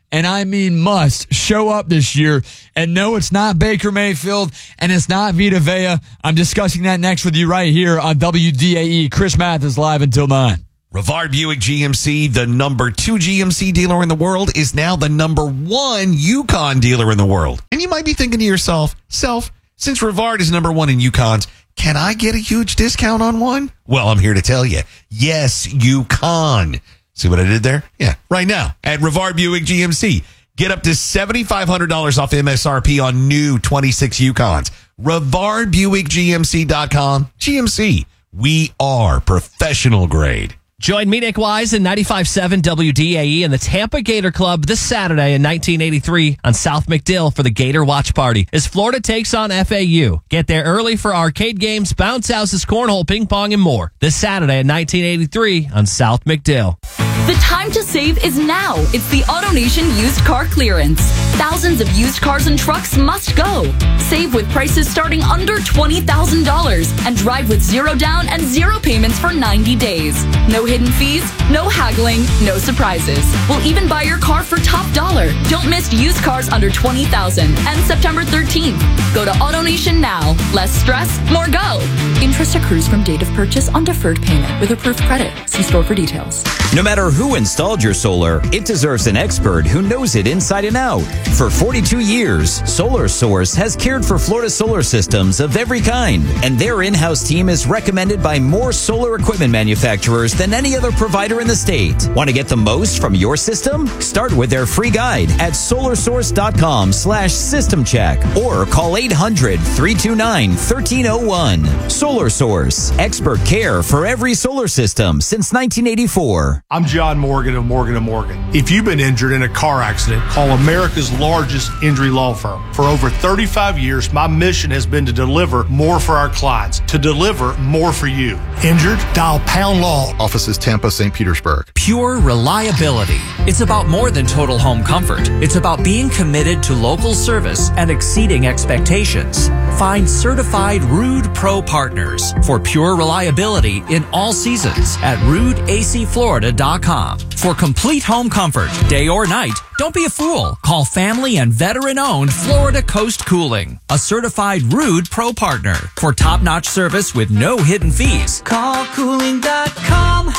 and I mean must, show up this year. And no, it's not Baker Mayfield, and it's not Vita Vea. I'm discussing that next with you right here on W D A E. Chris Mathis live until nine. Rivard Buick G M C, the number two G M C dealer in the world, is now the number one Yukon dealer in the world. And you might be thinking to yourself, self, since Rivard is number one in Yukons, can I get a huge discount on one? Well, I'm here to tell you, yes, you can. See what I did there? Yeah, right now at Rivard Buick G M C. Get up to seven thousand five hundred dollars off M S R P on new twenty-six Yukons. Rivard Buick G M C dot com. G M C, we are professional grade. Join me, Nick Wise, in ninety-five point seven W D A E and the Tampa Gator Club this Saturday in nineteen eighty-three on South McDill for the Gator Watch Party as Florida takes on F A U. Get there early for arcade games, bounce houses, cornhole, ping pong, and more. This Saturday in nineteen eighty-three on South McDill. The time to save is now. It's the AutoNation used car clearance. Thousands of used cars and trucks must go. Save with prices starting under twenty thousand dollars and drive with zero down and zero payments for ninety days. No hidden fees, no haggling, no surprises. We'll even buy your car for top dollar. Don't miss used cars under twenty thousand dollars and September thirteenth. Go to AutoNation now. Less stress, more go. Interest accrues from date of purchase on deferred payment with approved credit. See store for details. No matter who installed your solar, it deserves an expert who knows it inside and out. For forty-two years, Solar Source has cared for Florida solar systems of every kind, and their in-house team is recommended by more solar equipment manufacturers than any other provider in the state. Want to get the most from your system? Start with their free guide at solarsource.com slash system check or call eight hundred, three two nine, one three zero one. Solar Source, expert care for every solar system since nineteen eighty-four. I'm John Morgan of Morgan and Morgan. If you've been injured in a car accident, call America's largest injury law firm. For over thirty-five years, my mission has been to deliver more for our clients, to deliver more for you. Injured? Dial Pound Law. Offices Tampa, Saint Petersburg. Pure reliability. It's about more than total home comfort. It's about being committed to local service and exceeding expectations. Find certified Ruud Pro partners for pure reliability in all seasons at ruud A C Florida dot com. For complete home comfort, day or night, don't be a fool. Call family and veteran-owned Florida Coast Cooling, a certified Ruud Pro partner for top-notch service with no hidden fees. Call cooling dot com.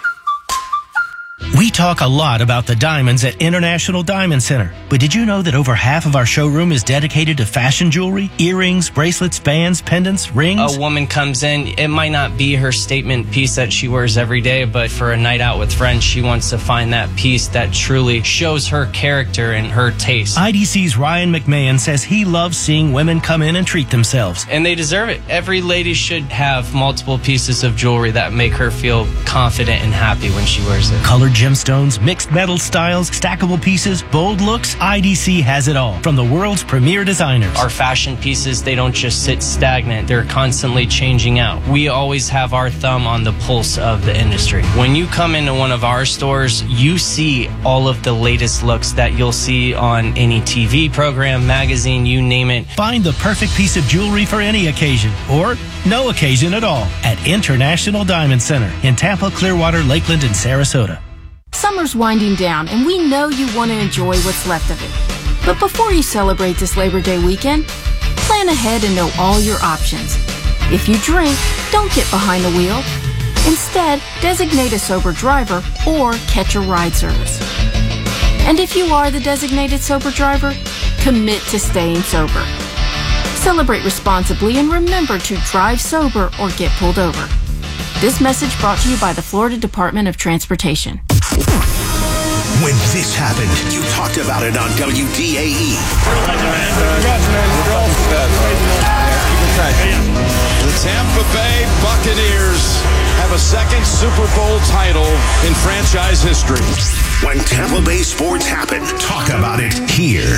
We talk a lot about the diamonds at International Diamond Center, but did you know that over half of our showroom is dedicated to fashion jewelry, earrings, bracelets, bands, pendants, rings? A woman comes in, it might not be her statement piece that she wears every day, but for a night out with friends, she wants to find that piece that truly shows her character and her taste. I D C's Ryan McMahon says he loves seeing women come in and treat themselves. And they deserve it. Every lady should have multiple pieces of jewelry that make her feel confident and happy when she wears it. Colored gemstones, mixed metal styles, stackable pieces, bold looks, I D C has it all from the world's premier designers. Our fashion pieces, they don't just sit stagnant. They're constantly changing out. We always have our thumb on the pulse of the industry. When you come into one of our stores, you see all of the latest looks that you'll see on any T V program, magazine, you name it. Find the perfect piece of jewelry for any occasion or no occasion at all at International Diamond Center in Tampa, Clearwater, Lakeland, and Sarasota. Summer's winding down, and we know you want to enjoy what's left of it. But before you celebrate this Labor Day weekend, plan ahead and know all your options. If you drink, don't get behind the wheel. Instead, designate a sober driver or catch a ride service. And if you are the designated sober driver, commit to staying sober. Celebrate responsibly and remember to drive sober or get pulled over. This message brought to you by the Florida Department of Transportation. When this happened, you talked about it on W D A E. The Tampa Bay Buccaneers have a second Super Bowl title in franchise history. When Tampa Bay sports happen, talk about it here.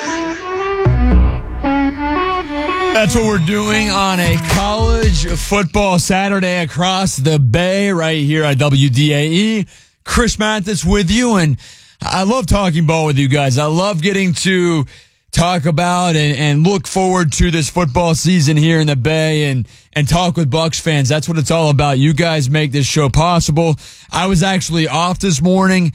That's what we're doing on a college football Saturday across the Bay right here at W D A E. Chris Mathis with you, and I love talking ball with you guys. I love getting to talk about and, and look forward to this football season here in the Bay and, and talk with Bucs fans. That's what it's all about. You guys make this show possible. I was actually off this morning,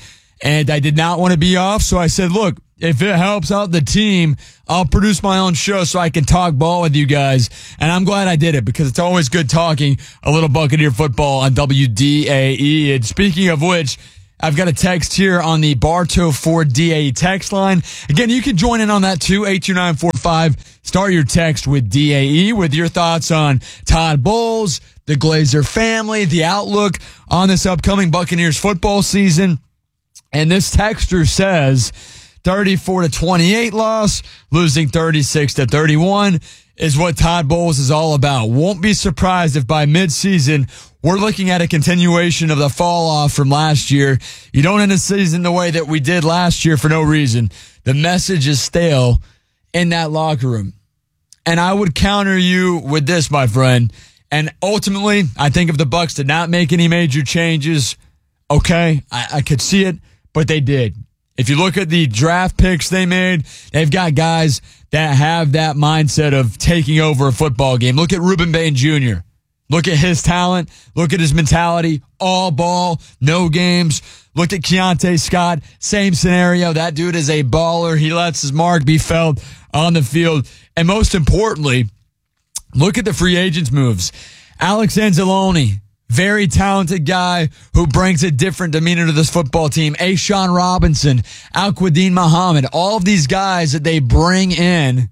And I did not want to be off, so I said, look, if it helps out the team, I'll produce my own show so I can talk ball with you guys. And I'm glad I did it because it's always good talking a little Buccaneer football on W D A E. And speaking of which, I've got a text here on the Bartow Ford D A E text line. Again, you can join in on that too, eight two nine four five. Start your text with D A E with your thoughts on Todd Bowles, the Glazer family, the outlook on this upcoming Buccaneers football season. And this texter says thirty-four to twenty-eight loss, losing thirty-six to thirty-one is what Todd Bowles is all about. Won't be surprised if by midseason we're looking at a continuation of the fall off from last year. You don't end the season the way that we did last year for no reason. The message is stale in that locker room. And I would counter you with this, my friend. And ultimately, I think if the Bucs did not make any major changes, okay, I, I could see it, but they did. If you look at the draft picks they made, they've got guys that have that mindset of taking over a football game. Look at Ruben Bain Junior Look at his talent. Look at his mentality. All ball, no games. Look at Keontae Scott. Same scenario. That dude is a baller. He lets his mark be felt on the field. And most importantly, look at the free agents moves. Alex Anzalone, very talented guy who brings a different demeanor to this football team. A'Shawn Robinson, Al-Quadin Muhammad, all of these guys that they bring in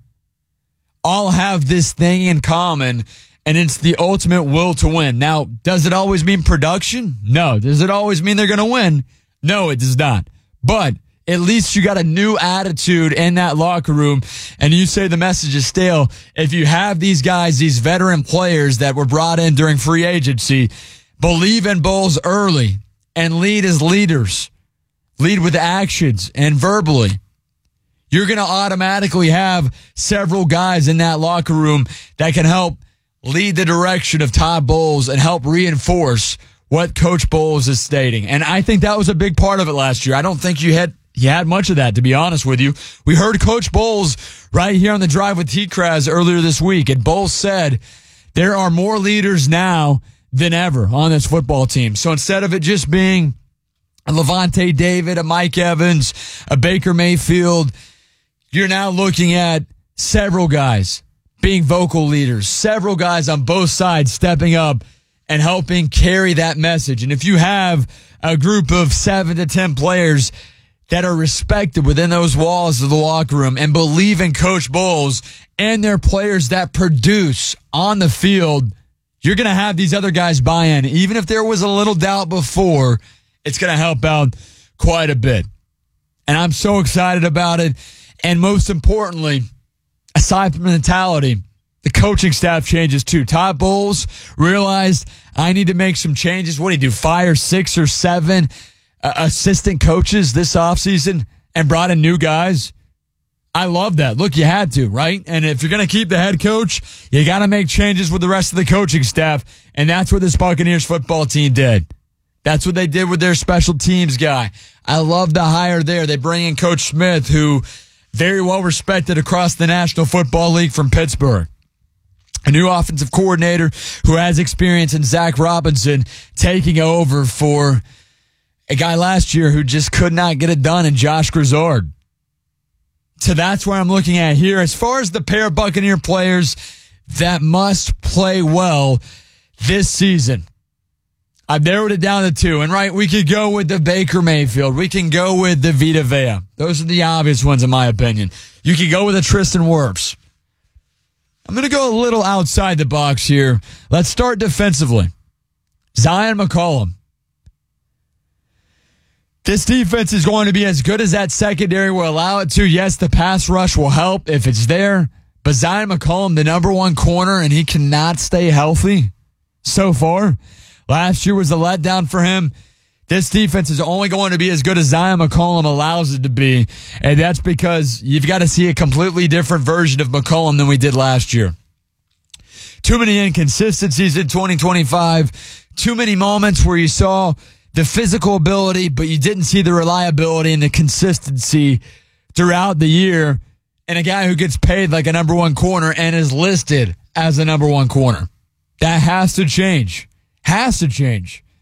all have this thing in common, and it's the ultimate will to win. Now, does it always mean production? No. Does it always mean they're going to win? No, it does not. But at least you got a new attitude in that locker room, and you say the message is stale. If you have these guys, these veteran players that were brought in during free agency, believe in Bowles early and lead as leaders, lead with actions and verbally, you're going to automatically have several guys in that locker room that can help lead the direction of Todd Bowles and help reinforce what Coach Bowles is stating. And I think that was a big part of it last year. I don't think you had you had much of that, to be honest with you. We heard Coach Bowles right here on the Drive with T-Kraz earlier this week, and Bowles said there are more leaders now than ever on this football team. So instead of it just being a Levante David, a Mike Evans, a Baker Mayfield, you're now looking at several guys being vocal leaders, several guys on both sides stepping up and helping carry that message. And if you have a group of seven to ten players that are respected within those walls of the locker room and believe in Coach Bowles and their players that produce on the field, you're going to have these other guys buy in. Even if there was a little doubt before, it's going to help out quite a bit. And I'm so excited about it. And most importantly, aside from mentality, the coaching staff changes too. Todd Bowles realized I need to make some changes. What did he do? Fire six or seven uh, assistant coaches this offseason and brought in new guys? I love that. Look, you had to, right? And if you're going to keep the head coach, you got to make changes with the rest of the coaching staff. And that's what this Buccaneers football team did. That's what they did with their special teams guy. I love the hire there. They bring in Coach Smith, who very well respected across the National Football League from Pittsburgh. A new offensive coordinator who has experience in Zach Robinson taking over for a guy last year who just could not get it done in Josh Grizzard. So that's where I'm looking at here. As far as the pair of Buccaneer players that must play well this season, I've narrowed it down to two. And right, we could go with the Baker Mayfield. We can go with the Vita Vea. Those are the obvious ones in my opinion. You could go with the Tristan Wirfs. I'm going to go a little outside the box here. Let's start defensively. Zion McCollum. This defense is going to be as good as that secondary will allow it to. Yes, the pass rush will help if it's there. But Zion McCollum, the number one corner, and he cannot stay healthy so far. Last year was a letdown for him. This defense is only going to be as good as Zion McCollum allows it to be. And that's because you've got to see a completely different version of McCollum than we did last year. Too many inconsistencies in twenty twenty-five. Too many moments where you saw the physical ability, but you didn't see the reliability and the consistency throughout the year. And a guy who gets paid like a number one corner and is listed as a number one corner. That has to change. Has to change.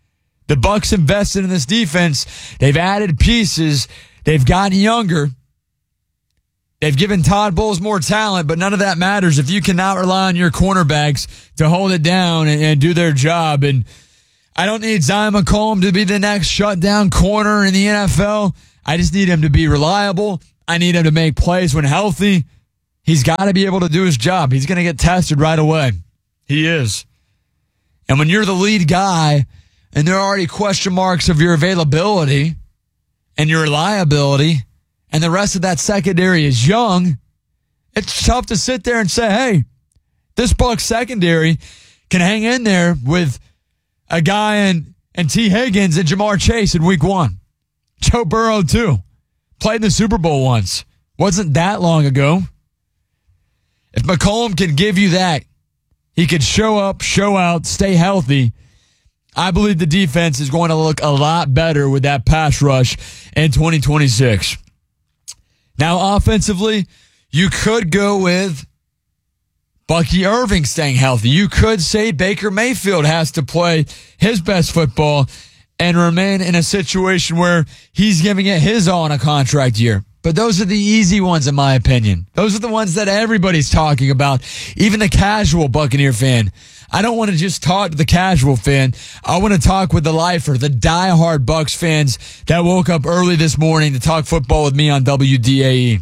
The Bucs invested in this defense. They've added pieces. They've gotten younger. They've given Todd Bowles more talent, but none of that matters if you cannot rely on your cornerbacks to hold it down and, and do their job. And I don't need Zion McCollum to be the next shutdown corner in the N F L. I just need him to be reliable. I need him to make plays when healthy. He's got to be able to do his job. He's going to get tested right away. He is. And when you're the lead guy and there are already question marks of your availability and your reliability, and the rest of that secondary is young, it's tough to sit there and say, hey, this Bucs secondary can hang in there with a guy in, in T. Higgins and Jamar Chase in week one. Joe Burrow, too. Played in the Super Bowl once. Wasn't that long ago. If McCollum can give you that, he could show up, show out, stay healthy. I believe the defense is going to look a lot better with that pass rush in twenty twenty-six. Now, offensively, you could go with Bucky Irving staying healthy. You could say Baker Mayfield has to play his best football and remain in a situation where he's giving it his all in a contract year. But those are the easy ones, in my opinion. Those are the ones that everybody's talking about, even the casual Buccaneer fan. I don't want to just talk to the casual fan. I want to talk with the lifer, the diehard Bucs fans that woke up early this morning to talk football with me on W D A E.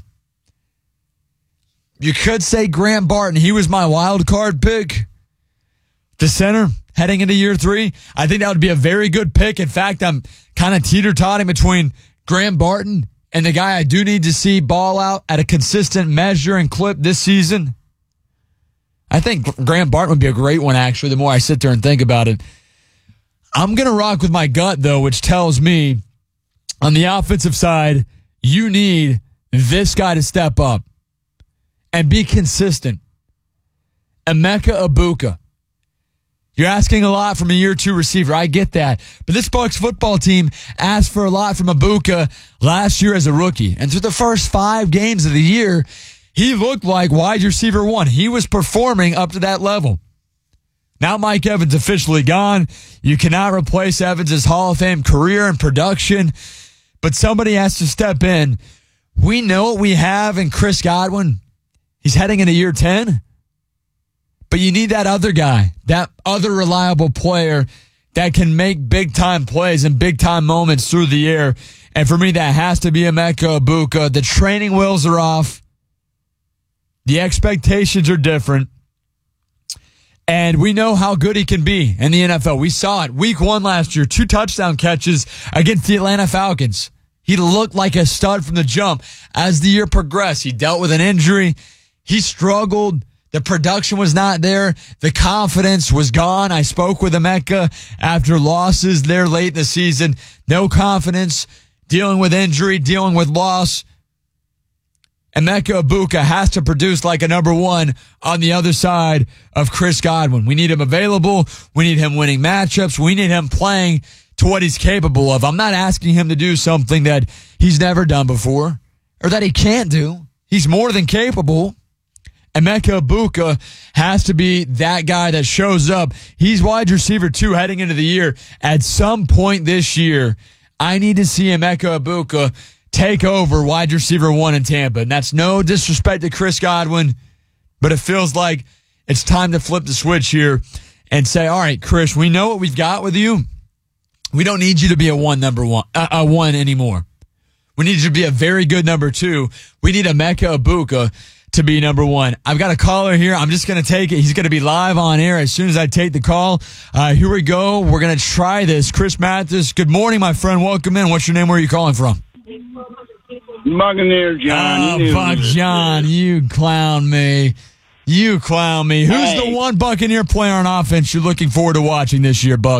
You could say Grant Barton. He was my wild card pick. The center heading into year three. I think that would be a very good pick. In fact, I'm kind of teeter-totting between Grant Barton and the guy I do need to see ball out at a consistent measure and clip this season. I think Grant Barton would be a great one, actually, the more I sit there and think about it. I'm going to rock with my gut, though, which tells me on the offensive side, you need this guy to step up and be consistent. Emeka Egbuka. You're asking a lot from a year two receiver. I get that. But this Bucs football team asked for a lot from Egbuka last year as a rookie. And through the first five games of the year, he looked like wide receiver one. He was performing up to that level. Now Mike Evans officially gone. You cannot replace Evans' Hall of Fame career and production, but somebody has to step in. We know what we have in Chris Godwin. He's heading into year ten, but you need that other guy, that other reliable player that can make big-time plays and big-time moments through the air. And for me, that has to be Emeka Egbuka. The training wheels are off. The expectations are different. And we know how good he can be in the N F L. We saw it week one last year, two touchdown catches against the Atlanta Falcons. He looked like a stud from the jump. As the year progressed, he dealt with an injury. He struggled. The production was not there. The confidence was gone. I spoke with Emeka after losses there late in the season. No confidence, dealing with injury, dealing with loss. Emeka Egbuka has to produce like a number one on the other side of Chris Godwin. We need him available. We need him winning matchups. We need him playing to what he's capable of. I'm not asking him to do something that he's never done before or that he can't do. He's more than capable. Emeka Egbuka has to be that guy that shows up. He's wide receiver two heading into the year. At some point this year, I need to see Emeka Egbuka take over wide receiver one in Tampa. And that's no disrespect to Chris Godwin, but it feels like it's time to flip the switch here and say, all right, Chris, we know what we've got with you. We don't need you to be a one number one, uh, a one anymore. We need you to be a very good number two. We need Emeka Egbuka to be number one. I've got a caller here. I'm just going to take it. He's going to be live on air as soon as I take the call. Uh, here we go. We're going to try this. Chris Mathis, good morning, my friend. Welcome in. What's your name? Where are you calling from? Buccaneer John. Oh, Buck John, you clown me. You clown me. Who's hey. the one Buccaneer player on offense you're looking forward to watching this year, Buck?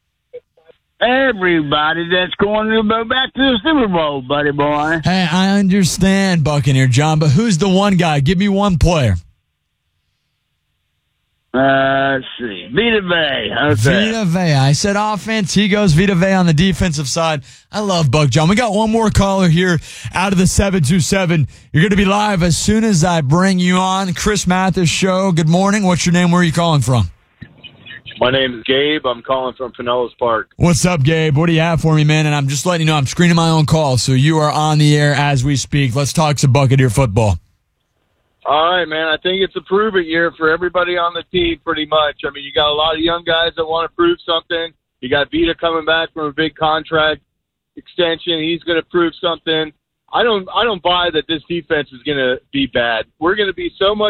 Everybody that's going to go back to the Super Bowl, buddy boy. Hey, I understand, Buccaneer John, but who's the one guy? Give me one player. Uh, let's see. Vita Vea. How's Vita Vea. I said offense. He goes Vita Vea on the defensive side. I love Buck John. We got one more caller here out of the seven two seven. You're going to be live as soon as I bring you on. Chris Mathis Show. Good morning. What's your name? Where are you calling from? My name is Gabe. I'm calling from Pinellas Park. What's up, Gabe? What do you have for me, man? And I'm just letting you know I'm screening my own call, so you are on the air as we speak. Let's talk some Buccaneer football. All right, man. I think it's a prove-it year for everybody on the team pretty much. I mean, you got a lot of young guys that want to prove something. You got Vita coming back from a big contract extension. He's going to prove something. I don't I don't buy that this defense is going to be bad. We're going to be so much